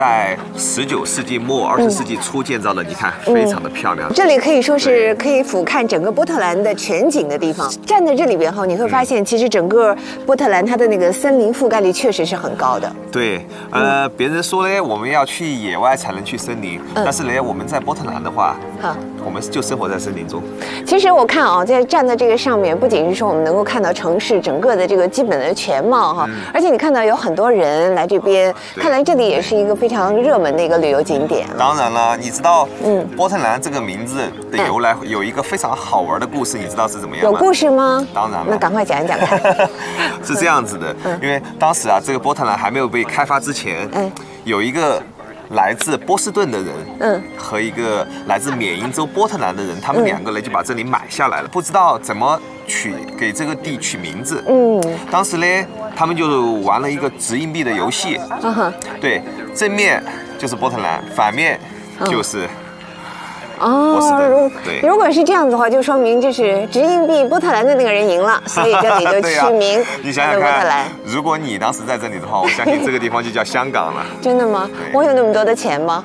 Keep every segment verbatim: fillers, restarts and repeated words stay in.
在十九世纪末、二十世纪初建造的，你看非常的漂亮。 这里可以说是可以俯瞰整个波特兰的全景的地方。站在这里边后，你会发现，其实整个波特兰它的那个森林覆盖率确实是很高的。 对，呃，别人说呢，我们要去野外才能去森林，但是呢，我们在波特兰的话，好，我们就生活在森林中。 其实我看啊，在站在这个上面，不仅是说我们能够看到城市整个的这个基本的全貌哈，而且你看到有很多人来这边，看来这里也是一个非常热门的一个旅游景点。 当然了，你知道，嗯，波特兰这个名字的由来有一个非常好玩的故事，你知道是怎么样吗？ 有故事吗？ 当然了， 那赶快讲一讲看。 是这样子的，因为当时啊，这个波特兰还没有被开发之前，嗯，有一个来自波士顿的人，嗯，和一个来自缅因州波特兰的人，他们两个人就把这里买下来了，不知道怎么取给这个地取名字，嗯，当时呢，他们就玩了一个掷硬币的游戏，嗯哼，对，正面就是波特兰，反面就是。 哦，如如果是这样子的话，就说明就是掷硬币波特兰的那个人赢了，所以这里就取名你想想看，如果你当时在这里的话，我相信这个地方就叫香港了。 真的吗？我有那么多的钱吗？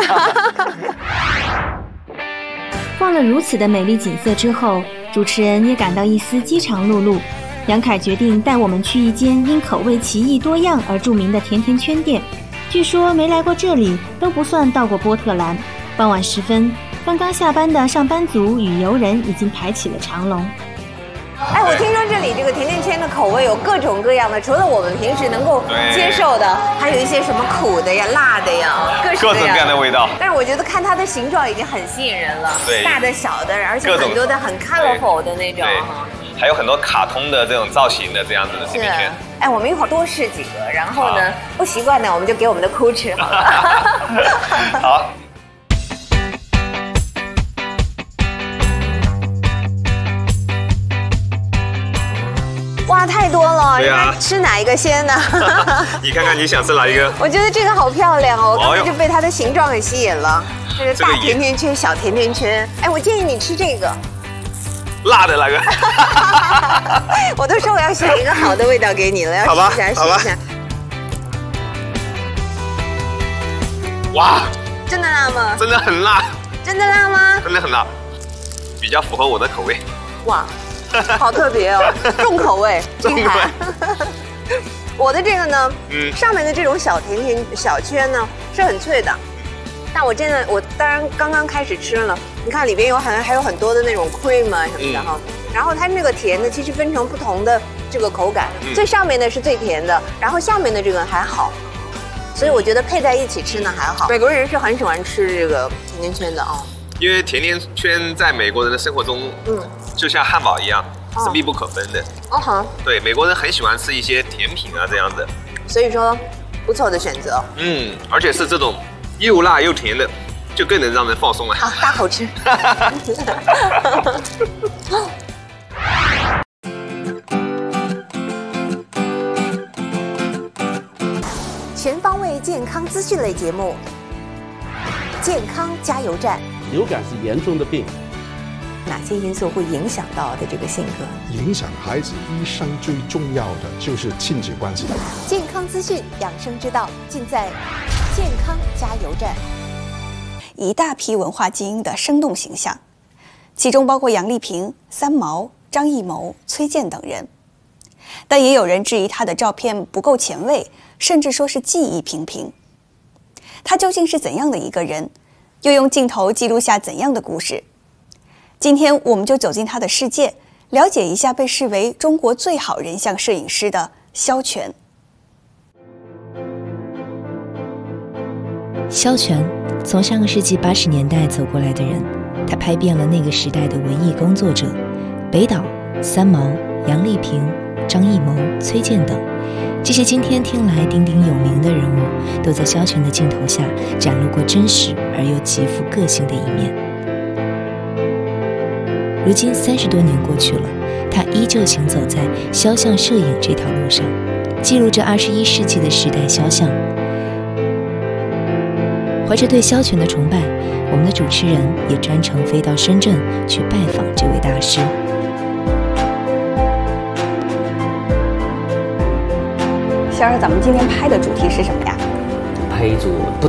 逛了如此的美丽景色之后，主持人也感到一丝饥肠辘辘。杨凯决定带我们去一间因口味奇异多样而著名的甜甜圈店。据说没来过这里都不算到过波特兰。傍晚时分，刚刚下班的上班族与游人已经排起了长龙。 哎，我听说这里这个甜甜圈的口味有各种各样的，除了我们平时能够接受的，还有一些什么苦的呀、辣的呀，各式各种各样的味道。 但是我觉得看它的形状已经很吸引人了， 对， 大的、小的，而且很多的很 colorful 的那种哈。 还有很多卡通的这种造型的这样子的甜甜圈。 哎，我们一会儿多试几个，然后呢，不习惯呢，我们就给我们的哭吃好了。 好。 哇，太多了！ 对啊， 吃哪一个先呢？ 你看看你想吃哪一个？ 我觉得这个好漂亮哦，我刚才就被它的形状给吸引了。这个大甜甜圈、小甜甜圈。哎，我建议你吃这个。 辣的那个。 我都说我要选一个好的味道给你了，要试一下，试一下。 哇！ 真的辣吗？ 真的很辣。 真的辣吗？ 真的很辣，比较符合我的口味。 哇！好特别哦，重口味，厉害。我的这个呢，嗯，上面的这种小甜甜小圈呢是很脆的，但我真的我当然刚刚开始吃了，你看里边有很还有很多的那种 cream 啊什么的哈，嗯、然后它那个甜的其实分成不同的这个口感，嗯、最上面的是最甜的，然后下面的这个还好，所以我觉得配在一起吃呢还好。美国人是很喜欢吃这个甜甜圈的哦。 因为甜甜圈在美国人的生活中，嗯，就像汉堡一样，是密不可分的。哦好。对，美国人很喜欢吃一些甜品啊这样的。 所以说，不错的选择。 嗯，而且是这种又辣又甜的，就更能让人放松了。 好，大口吃。全方位健康资讯类节目，健康加油站。 流感是严重的病， 哪些因素会影响到的这个性格？ 影响孩子一生最重要的就是亲子关系。 健康资讯、养生之道，尽在健康加油站。一大批文化精英的生动形象，其中包括杨丽萍、三毛、张艺谋、崔健等人。但也有人质疑他的照片不够前卫，甚至说是技艺平平。他究竟是怎样的一个人？又用镜头记录下怎样的故事？今天我们就走进他的世界，了解一下被视为中国最好人像摄影师的萧全。 萧全从上个世纪八十年代走过来的人，他拍遍了那个时代的文艺工作者，北岛、三毛、杨丽萍、张艺谋、崔健等。这些今天听来鼎鼎有名的人物，都在萧全的镜头下展露过真实而又极富个性的一面。如今三十多年过去了，他依旧行走在肖像摄影这条路上，记录着二十一世纪的时代肖像。怀着对萧全的崇拜，我们的主持人也专程飞到深圳去拜访这位大师。 肖老师，咱们今天拍的主题是什么呀？ 拍一组不